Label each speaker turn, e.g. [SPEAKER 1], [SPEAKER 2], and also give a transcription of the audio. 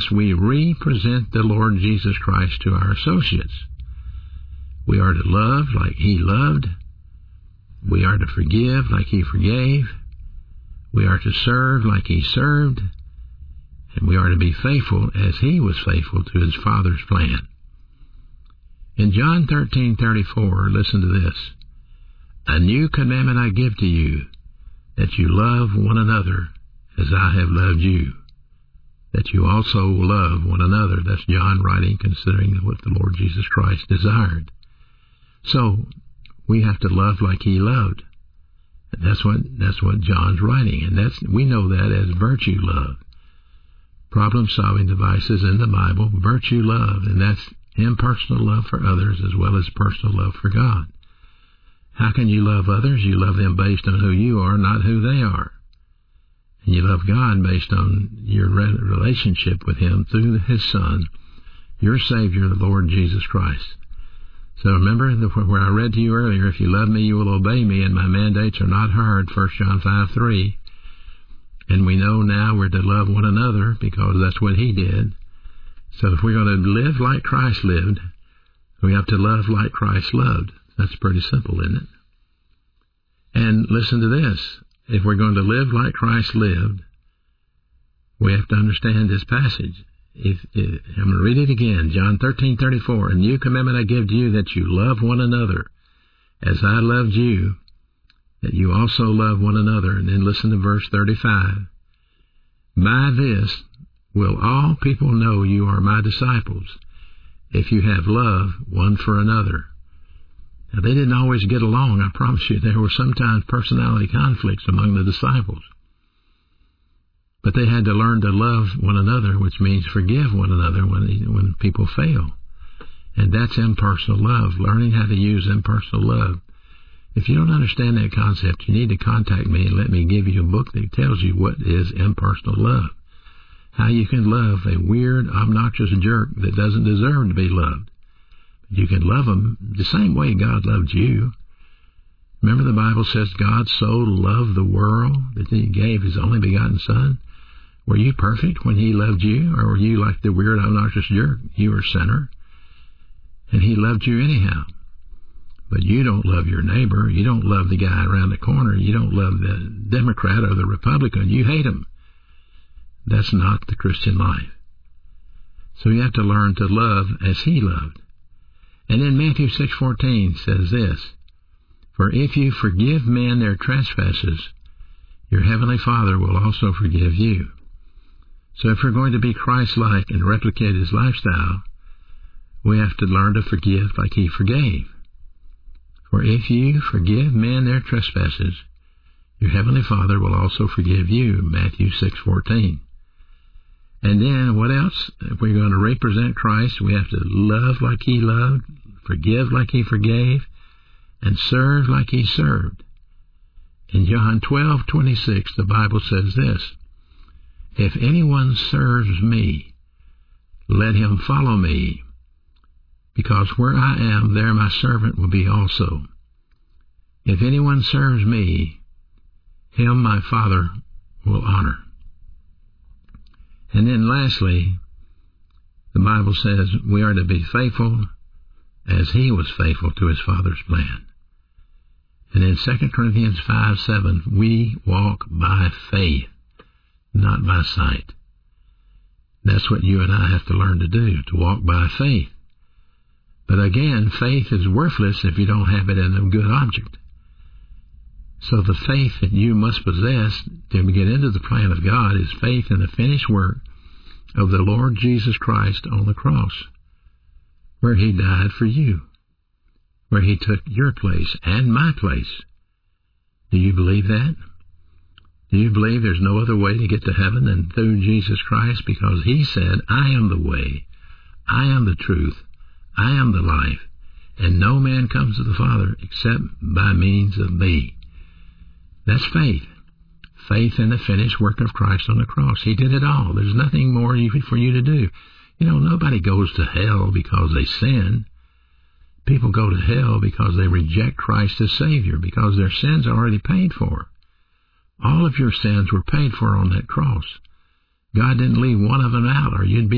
[SPEAKER 1] this, we represent the Lord Jesus Christ to our associates. We are to love like He loved. We are to forgive like He forgave. We are to serve like He served. And we are to be faithful as He was faithful to His Father's plan. In John 13:34, listen to this. A new commandment I give to you, that you love one another as I have loved you, that you also love one another. That's John writing, considering what the Lord Jesus Christ desired. So, we have to love like He loved. That's what John's writing, and we know that as virtue love. Problem-solving devices in the Bible, virtue love, and that's impersonal love for others as well as personal love for God. How can you love others? You love them based on who you are, not who they are. And you love God based on your relationship with Him through His Son, your Savior, the Lord Jesus Christ. So remember where I read to you earlier, if you love me, you will obey me, and my mandates are not hard, 1 John 5:3. And we know now we're to love one another because that's what He did. So if we're going to live like Christ lived, we have to love like Christ loved. That's pretty simple, isn't it? And listen to this. If we're going to live like Christ lived, we have to understand this passage. I'm going to read it again. John 13:34. A new commandment I give to you, that you love one another as I loved you, that you also love one another. And then listen to verse 35. By this will all people know you are my disciples, if you have love one for another. Now, they didn't always get along, I promise you. There were sometimes personality conflicts among the disciples. But they had to learn to love one another, which means forgive one another when people fail. And that's impersonal love, learning how to use impersonal love. If you don't understand that concept, you need to contact me and let me give you a book that tells you what is impersonal love. How you can love a weird, obnoxious jerk that doesn't deserve to be loved. You can love them the same way God loved you. Remember the Bible says God so loved the world that He gave His only begotten Son. Were you perfect when He loved you, or were you like the weird, obnoxious jerk? You were a sinner, and He loved you anyhow. But you don't love your neighbor. You don't love the guy around the corner. You don't love the Democrat or the Republican. You hate him. That's not the Christian life. So you have to learn to love as He loved. And then Matthew 6:14 says this, For if you forgive men their trespasses, your heavenly Father will also forgive you. So if we're going to be Christ-like and replicate His lifestyle, we have to learn to forgive like He forgave. For if you forgive men their trespasses, your heavenly Father will also forgive you, Matthew 6:14. And then what else? If we're going to represent Christ, we have to love like He loved, forgive like He forgave, and serve like He served. In John 12:26, the Bible says this, If anyone serves me, let him follow me, because where I am, there my servant will be also. If anyone serves me, him my Father will honor. And then lastly, the Bible says we are to be faithful as He was faithful to His Father's plan. And in 2 Corinthians 5:7, we walk by faith, not by sight. That's what you and I have to learn to do, to walk by faith. But again, faith is worthless if you don't have it in a good object. So the faith that you must possess to get into the plan of God is faith in the finished work of the Lord Jesus Christ on the cross, where He died for you, where He took your place and my place. Do you believe that? Do you believe there's no other way to get to heaven than through Jesus Christ? Because He said, I am the way, I am the truth, I am the life, and no man comes to the Father except by means of me. That's faith. Faith in the finished work of Christ on the cross. He did it all. There's nothing more for you to do. You know, nobody goes to hell because they sin. People go to hell because they reject Christ as Savior, because their sins are already paid for. All of your sins were paid for on that cross. God didn't leave one of them out, or you'd be